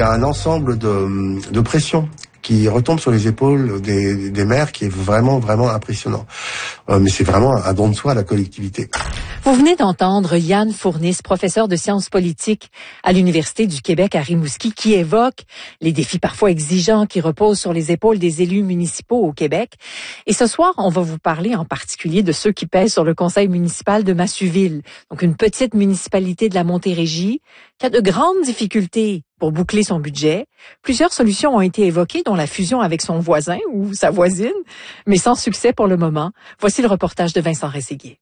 Il y a un ensemble de pressions qui retombe sur les épaules des maires qui est vraiment, vraiment impressionnant. Mais c'est vraiment un don de soi à la collectivité. Vous venez d'entendre Yann Fourniss, professeur de sciences politiques à l'Université du Québec à Rimouski, qui évoque les défis parfois exigeants qui reposent sur les épaules des élus municipaux au Québec. Et ce soir, on va vous parler en particulier de ceux qui pèsent sur le conseil municipal de Massuville, donc une petite municipalité de la Montérégie, qui a de grandes difficultés pour boucler son budget. Plusieurs solutions ont été évoquées, dont la fusion avec son voisin ou sa voisine, mais sans succès pour le moment. Voici le reportage de Vincent Rességuier.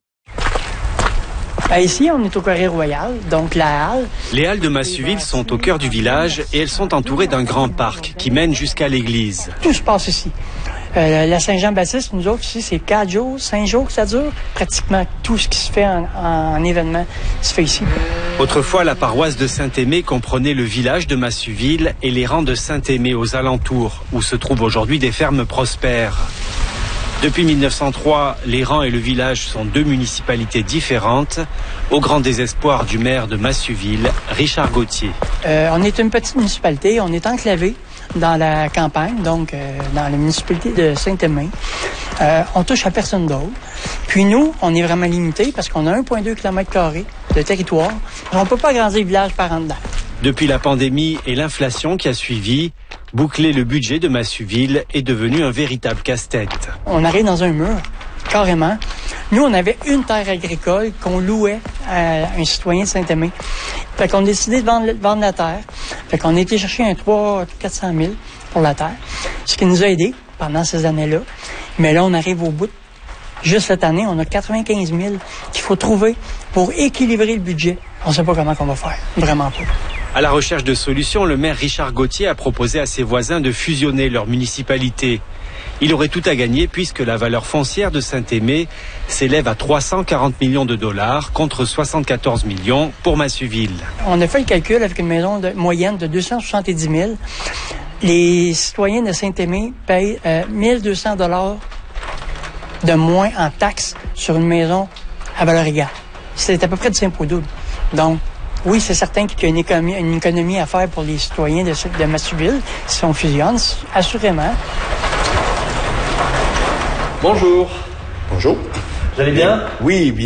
Ici, on est au Carré Royal, donc la halle. Les halles de Massuville sont au cœur du village et elles sont entourées d'un grand parc qui mène jusqu'à l'église. Tout se passe ici. La Saint-Jean-Baptiste, nous autres, ici, c'est 4 jours, 5 jours que ça dure. Pratiquement tout ce qui se fait en événement se fait ici. Autrefois, la paroisse de Saint-Aimé comprenait le village de Massuville et les rangs de Saint-Aimé aux alentours, où se trouvent aujourd'hui des fermes prospères. Depuis 1903, les rangs et le village sont deux municipalités différentes, au grand désespoir du maire de Massuville, Richard Gauthier. On est une petite municipalité, on est enclavé dans la campagne, donc dans la municipalité de Saint-Aimé. On touche à personne d'autre. Puis nous, on est vraiment limité parce qu'on a 1,2 km² de territoire. On ne peut pas agrandir le village par en dedans. Depuis la pandémie et l'inflation qui a suivi, boucler le budget de Massuville est devenu un véritable casse-tête. On arrive dans un mur, carrément. Nous, on avait une terre agricole qu'on louait à un citoyen de Saint-Aimé. Fait qu'on a décidé de vendre la terre. Fait qu'on a été chercher un 300 000 pour la terre, ce qui nous a aidés pendant ces années-là. Mais là, on arrive au bout. Juste cette année, on a 95 000 qu'il faut trouver pour équilibrer le budget. On ne sait pas comment on va faire. Vraiment pas. À la recherche de solutions, le maire Richard Gauthier a proposé à ses voisins de fusionner leurs municipalités. Il aurait tout à gagner puisque la valeur foncière de Saint-Aimé s'élève à 340 millions de dollars contre 74 millions pour Massuville. On a fait le calcul avec une maison moyenne de 270 000. Les citoyens de Saint-Aimé payent 1 200 $ de moins en taxes sur une maison à valeur égale. C'est à peu près du simple au double. Donc, oui, c'est certain qu'il y a une économie à faire pour les citoyens de Massuville si on fusionne, assurément. Bonjour. Bonjour. Vous allez bien? Oui, bien.